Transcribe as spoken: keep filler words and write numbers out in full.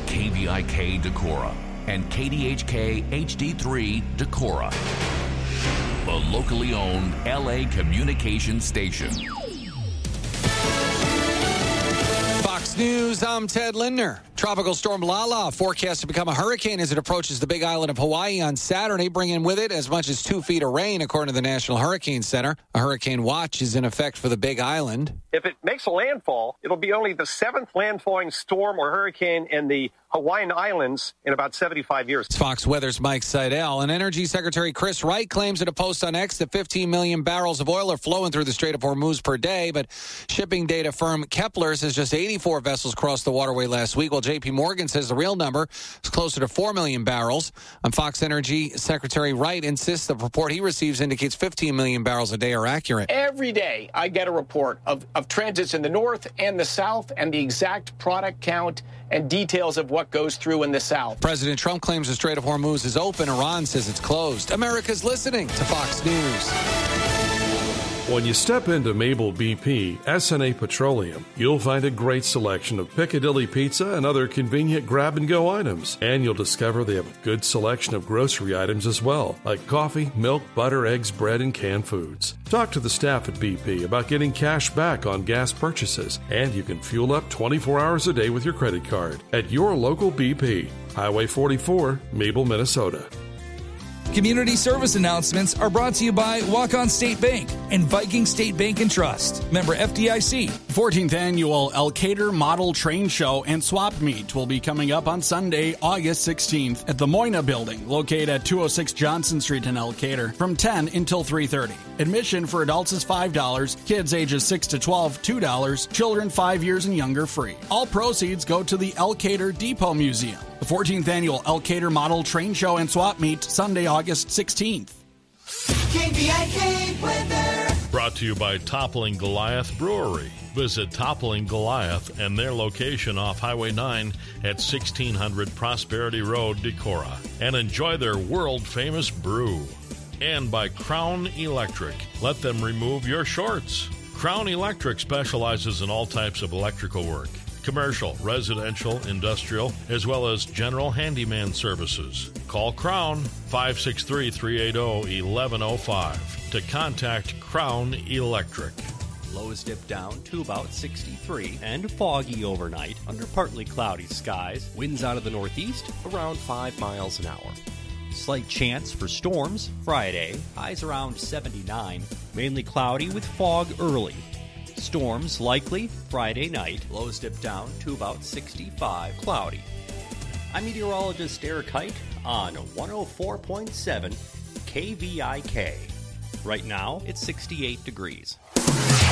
K V I K Decorah and K D H K H D three Decorah, the locally owned L A communications station. Fox News, I'm Ted Lindner. Tropical storm Lala forecast to become a hurricane as it approaches the Big Island of Hawaii on Saturday, bringing with it as much as two feet of rain, according to the National Hurricane Center. A hurricane watch is in effect for the Big Island. If it makes a landfall, it'll be only the seventh landfalling storm or hurricane in the Hawaiian Islands in about seventy-five years. It's Fox Weather's Mike Seidel. And Energy Secretary Chris Wright claims in a post on X that fifteen million barrels of oil are flowing through the Strait of Hormuz per day. But shipping data firm Kepler says just eighty-four vessels crossed the waterway last week, while J P Morgan says the real number is closer to four million barrels. On Fox Energy, Secretary Wright insists the report he receives indicates fifteen million barrels a day are accurate. Every day I get a report of, of transits in the north and the south and the exact product count and details of what goes through in the south. President Trump claims the Strait of Hormuz is open. Iran says it's closed. America's listening to Fox News. When you step into Mabel B P, S N A Petroleum, you'll find a great selection of Piccadilly pizza and other convenient grab-and-go items. And you'll discover they have a good selection of grocery items as well, like coffee, milk, butter, eggs, bread, and canned foods. Talk to the staff at B P about getting cash back on gas purchases, and you can fuel up twenty-four hours a day with your credit card at your local B P. Highway forty-four, Mabel, Minnesota. Community service announcements are brought to you by Walk-On State Bank and Viking State Bank and Trust. Member F D I C. fourteenth Annual Elkader Model Train Show and Swap Meet will be coming up on Sunday, August sixteenth at the Moina Building, located at two oh six Johnson Street in Elkader, from ten until three thirty. Admission for adults is five dollars, kids ages six to twelve, two dollars, children five years and younger free. All proceeds go to the Elkader Depot Museum. The fourteenth Annual Elkader Model Train Show and Swap Meet, Sunday, August sixteenth. K V I K weather. Brought to you by Toppling Goliath Brewery. Visit Toppling Goliath and their location off Highway nine at sixteen hundred Prosperity Road, Decorah, and enjoy their world-famous brew. And by Crown Electric. Let them remove your shorts. Crown Electric specializes in all types of electrical work. Commercial, residential, industrial, as well as general handyman services. Call Crown five six three, three eight zero, one one zero five to contact Crown Electric. Lows dip down to about sixty-three and foggy overnight under partly cloudy skies. Winds out of the northeast around five miles an hour. Slight chance for storms Friday. Highs around seventy-nine. Mainly cloudy with fog early. Storms likely Friday night. Lows dip down to about sixty-five. Cloudy. I'm meteorologist Eric Height on one oh four point seven K V I K. Right now, it's sixty-eight degrees.